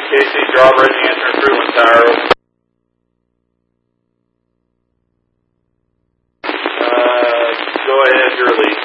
Casey, job ready, answer improvement tower. Go ahead, you're lead.